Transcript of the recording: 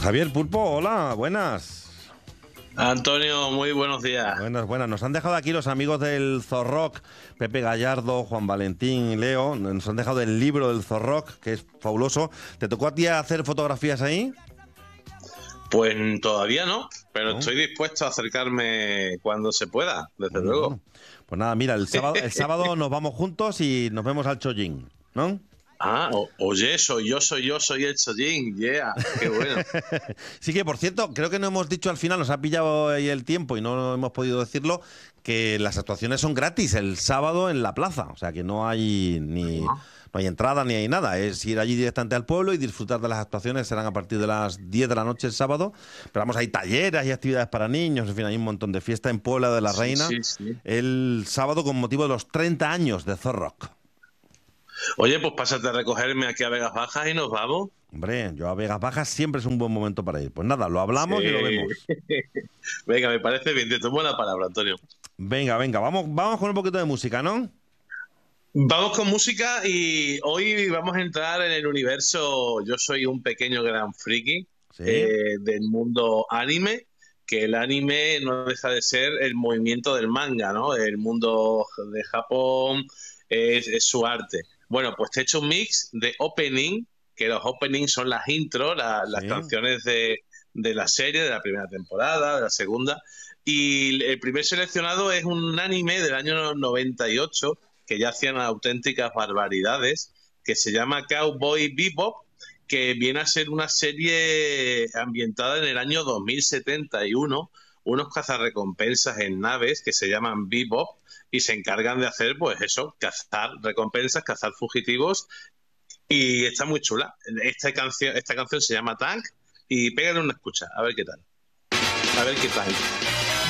Javier Pulpo, hola, buenas. Antonio, muy buenos días. Buenas. Nos han dejado aquí los amigos del Zorrock, Pepe Gallardo, Juan Valentín, Leo. Nos han dejado el libro del Zorrock, que es fabuloso. ¿Te tocó a ti hacer fotografías ahí? Pues todavía no, pero ¿No? estoy dispuesto a acercarme cuando se pueda, desde luego. Bueno. Pues nada, mira, el sábado nos vamos juntos y nos vemos al Chollín, ¿no? Oye, soy yo, soy el Chojin, yeah, qué bueno. Sí que, por cierto, creo que no hemos dicho al final, nos ha pillado ahí el tiempo y no hemos podido decirlo, que las actuaciones son gratis el sábado en la plaza. O sea, que no hay no hay entrada ni hay nada. Es ir allí directamente al pueblo y disfrutar de las actuaciones. Serán a partir de las 10 de la noche el sábado. Pero vamos, hay talleres y actividades para niños. En fin, hay un montón de fiesta en Puebla de la Reina. Sí. El sábado con motivo de los 30 años de Zorrock. Oye, pues pásate a recogerme aquí a Vegas Bajas y nos vamos. Hombre, yo a Vegas Bajas siempre es un buen momento para ir. Pues nada, lo hablamos y lo vemos. Venga, me parece bien, te tomo la palabra, Antonio. Venga, vamos con un poquito de música, ¿no? Vamos con música y hoy vamos a entrar en el universo. Yo soy un pequeño gran friki Sí. del mundo anime, que el anime no deja de ser el movimiento del manga, ¿no? El mundo de Japón es su arte. Bueno, pues te he hecho un mix de opening, que los openings son las intros, las Sí. canciones de la serie, de la primera temporada, de la segunda. Y el primer seleccionado es un anime del año 98 que ya hacían auténticas barbaridades, que se llama Cowboy Bebop, que viene a ser una serie ambientada en el año 2071, unos cazarrecompensas en naves que se llaman Bebop y se encargan de hacer, pues eso, cazar recompensas, cazar fugitivos, y está muy chula. Esta canción se llama Tank y pégale una escucha, a ver qué tal. A ver qué tal.